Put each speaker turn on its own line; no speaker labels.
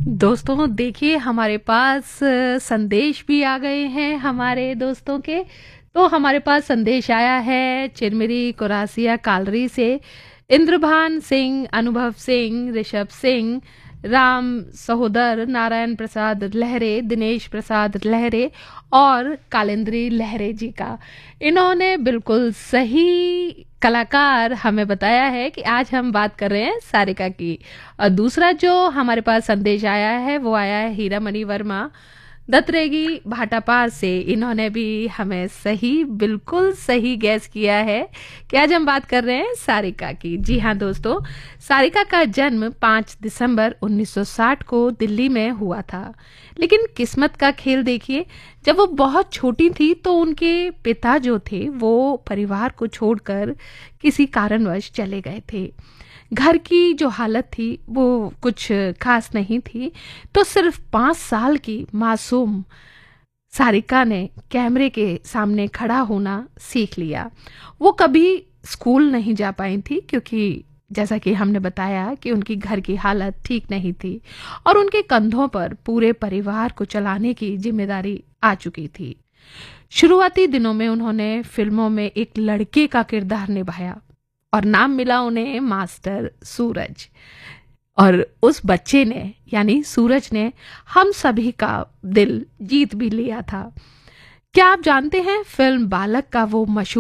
दोस्तों देखिए हमारे पास संदेश भी आ गए हैं हमारे दोस्तों के। तो हमारे पास संदेश आया है चिरमिरी कोरासिया कालरी से। इंद्रभान सिंह, अनुभव सिंह, ऋषभ सिंह, राम सहोदर, नारायण प्रसाद लहरे, दिनेश प्रसाद लहरे और कालिंद्री लहरे जी का। इन्होंने बिल्कुल सही कलाकार हमें बताया है कि आज हम बात कर रहे हैं सारिका की। और दूसरा जो हमारे पास संदेश आया है वो आया है हीरा मणि वर्मा दत्रेगी भाटापार से। इन्होंने भी हमें बिल्कुल सही गैस किया है कि आज हम बात कर रहे हैं सारिका की। जी हाँ दोस्तों, सारिका का जन्म 5 दिसंबर 1960 को दिल्ली में हुआ था। लेकिन किस्मत का खेल देखिए, जब वो बहुत छोटी थी तो उनके पिता जो थे वो परिवार को छोड़कर किसी कारणवश चले गए थे। घर की जो हालत थी वो कुछ खास नहीं थी। तो सिर्फ 5 साल की मासूम सारिका ने कैमरे के सामने खड़ा होना सीख लिया। वो कभी स्कूल नहीं जा पाई थी क्योंकि जैसा कि हमने बताया कि उनकी घर की हालत ठीक नहीं थी और उनके कंधों पर पूरे परिवार को चलाने की जिम्मेदारी आ चुकी थी। शुरुआती दिनों में उन्होंने फिल्मों में एक लड़के का किरदार निभाया और नाम मिला उन्हें मास्टर सूरज। और उस बच्चे ने यानी सूरज ने हम सभी का दिल जीत भी लिया था। क्या आप जानते हैं फिल्म बालक का वो मशहूर